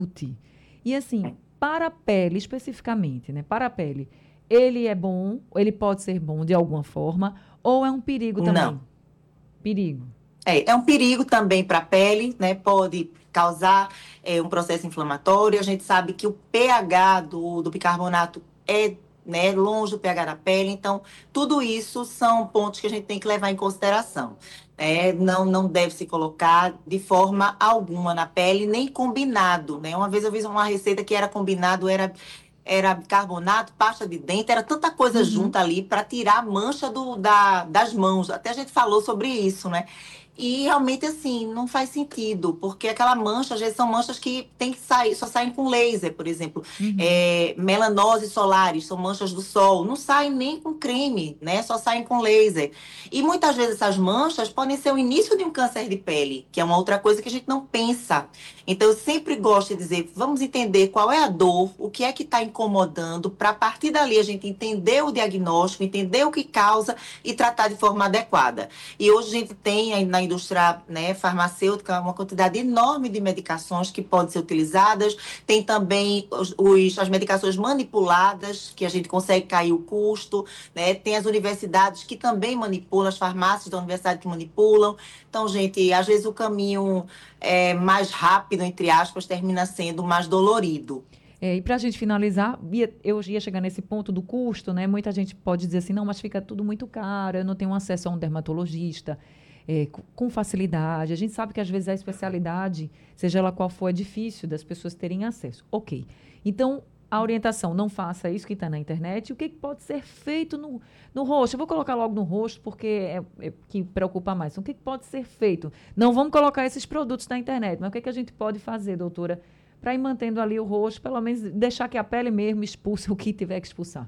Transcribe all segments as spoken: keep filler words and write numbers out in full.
E assim, para a pele especificamente, né? Para a pele, ele é bom, ele pode ser bom de alguma forma, ou é um perigo também? Não. Perigo. É, é um perigo também para a pele, né? Pode causar é, um processo inflamatório. A gente sabe que o pH do, do bicarbonato é, né, longe do pH da pele. Então, tudo isso são pontos que a gente tem que levar em consideração. É, não, não deve se colocar de forma alguma na pele, nem combinado, né? Uma vez eu fiz uma receita que era combinado, era era bicarbonato, pasta de dente, era tanta coisa Uhum. junta ali para tirar a mancha do, da, das mãos. Até a gente falou sobre isso, né? E realmente, assim, não faz sentido, porque aquela mancha, às vezes, são manchas que tem que sair, só saem com laser, por exemplo. Uhum. É, melanose solares, são manchas do sol, não saem nem com creme, né? Só saem com laser. E muitas vezes essas manchas podem ser o início de um câncer de pele, que é uma outra coisa que a gente não pensa. Então, eu sempre gosto de dizer, vamos entender qual é a dor, o que é que está incomodando, para a partir dali a gente entender o diagnóstico, entender o que causa e tratar de forma adequada. E hoje a gente tem aí na indústria, né, farmacêutica uma quantidade enorme de medicações que podem ser utilizadas. Tem também os, os, as medicações manipuladas, que a gente consegue cair o custo, né? Tem as universidades que também manipulam, as farmácias da universidade que manipulam. Então, gente, às vezes o caminho é, mais rápido, entre aspas, termina sendo mais dolorido. É, e para a gente finalizar, ia- eu ia chegar nesse ponto do custo, né? Muita gente pode dizer assim, não, mas fica tudo muito caro, eu não tenho acesso a um dermatologista é, co- com facilidade. A gente sabe que às vezes a especialidade, seja ela qual for, é difícil das pessoas terem acesso. Ok. Então, a orientação, não faça isso que está na internet. O que que pode ser feito no, no rosto? Eu vou colocar logo no rosto porque é, é que preocupa mais. Então, o que que pode ser feito? Não vamos colocar esses produtos na internet, mas o que que a gente pode fazer, doutora? Para ir mantendo ali o rosto, pelo menos deixar que a pele mesmo expulse o que tiver que expulsar.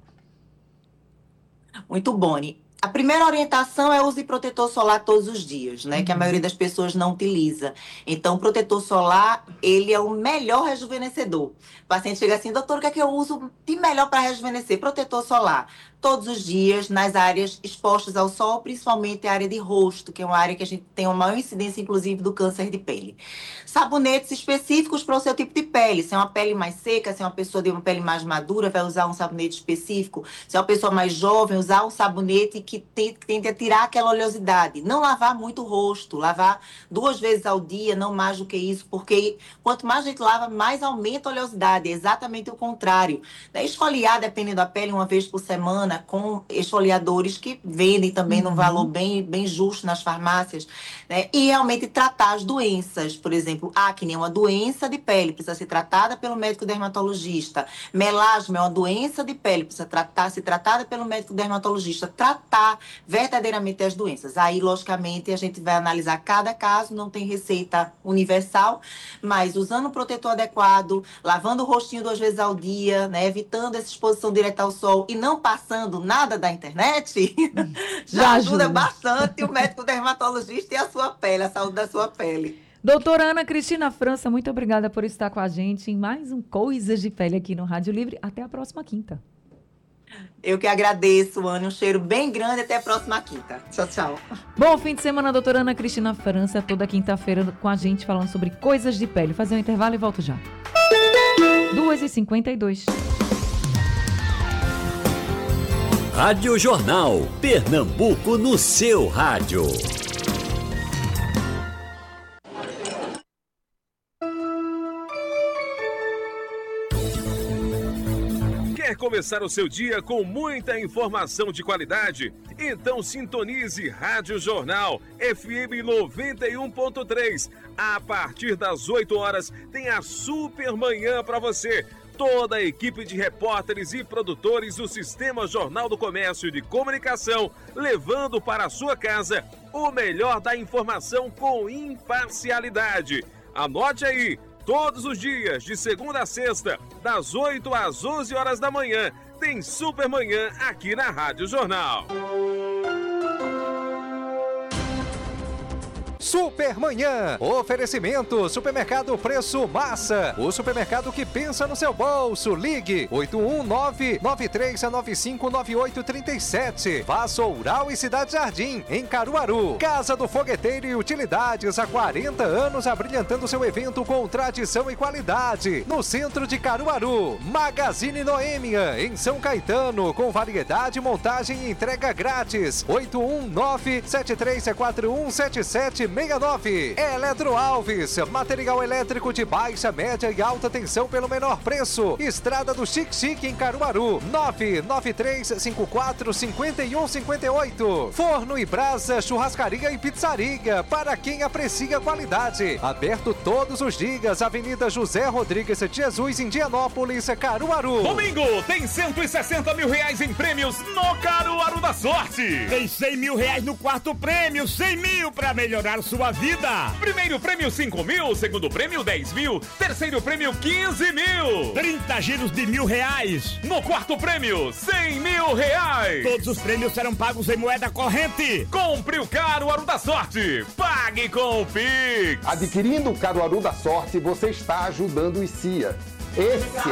Muito bom, Ni. A primeira orientação é use protetor solar todos os dias, né? Que a Uhum. maioria das pessoas não utiliza. Então, o protetor solar, ele é o melhor rejuvenescedor. O paciente chega assim, doutor, o que é que eu uso de melhor para rejuvenescer? Protetor solar. Todos os dias, nas áreas expostas ao sol, principalmente a área de rosto, que é uma área que a gente tem uma maior incidência, inclusive, do câncer de pele. Sabonetes específicos para o seu tipo de pele. Se é uma pele mais seca, se é uma pessoa de uma pele mais madura, vai usar um sabonete específico. Se é uma pessoa mais jovem, usar um sabonete que tente a tirar aquela oleosidade. Não lavar muito o rosto, lavar duas vezes ao dia, não mais do que isso, porque quanto mais a gente lava, mais aumenta a oleosidade. É exatamente o contrário. Esfoliar, dependendo da pele, uma vez por semana, com esfoliadores que vendem também num valor Uhum. bem, bem justo nas farmácias, né? E realmente tratar as doenças. Por exemplo, acne é uma doença de pele, precisa ser tratada pelo médico dermatologista. Melasma é uma doença de pele, precisa tratar, ser tratada pelo médico dermatologista. Tratar verdadeiramente as doenças. Aí, logicamente, a gente vai analisar cada caso, não tem receita universal, mas usando o protetor adequado, lavando o rostinho duas vezes ao dia, né, evitando essa exposição direta ao sol e não passando nada da internet, Já já ajuda ajuda. bastante o médico dermatologista e a sua pele, a saúde da sua pele. Doutora Ana Cristina França, muito obrigada por estar com a gente em mais um Coisas de Pele aqui no Rádio Livre. Até a próxima quinta. Eu que agradeço, Ana. Um cheiro bem grande. Até a próxima quinta. Tchau, tchau. Bom fim de semana, doutora Ana Cristina França, toda quinta-feira com a gente falando sobre coisas de pele. Fazer um intervalo e volto já. duas e cinquenta e dois. Rádio Jornal. Pernambuco no seu rádio. Quer começar o seu dia com muita informação de qualidade? Então sintonize Rádio Jornal F M noventa e um ponto três. A partir das oito horas tem a super manhã para você. Toda a equipe de repórteres e produtores do Sistema Jornal do Comércio e de Comunicação, levando para a sua casa o melhor da informação com imparcialidade. Anote aí, todos os dias, de segunda a sexta, das oito às onze horas da manhã, tem Supermanhã aqui na Rádio Jornal. Supermanhã. Oferecimento Supermercado Preço Massa. O supermercado que pensa no seu bolso. Ligue oito um nove, nove três nove cinco, nove oito três sete. Vassoural e Cidade Jardim, em Caruaru. Casa do Fogueteiro e Utilidades, há quarenta anos abrilhantando seu evento com tradição e qualidade. No centro de Caruaru. Magazine Noêmia, em São Caetano, com variedade, montagem e entrega grátis. oito um nove, sete três quatro um, sete sete seis nove. Eletro Alves, material elétrico de baixa, média e alta tensão pelo menor preço. Estrada do Chique Chique, em Caruaru. nove nove três cinco quatro, cinco um cinco oito. Forno e Brasa, churrascaria e pizzaria, para quem aprecia qualidade. Aberto todos os dias. Avenida José Rodrigues de Jesus, em Indianópolis, Caruaru. Domingo tem cento e sessenta mil reais em prêmios no Caruaru da Sorte. Tem cem mil reais no quarto prêmio, cem mil para melhorar sua vida. Primeiro prêmio cinco mil, segundo prêmio dez mil, terceiro prêmio quinze mil. trinta giros de mil reais. No quarto prêmio, cem mil reais. Todos os prêmios serão pagos em moeda corrente. Compre o Caruaru da Sorte. Pague com o Pix. Adquirindo o Caruaru da Sorte, você está ajudando o I C I A. Esse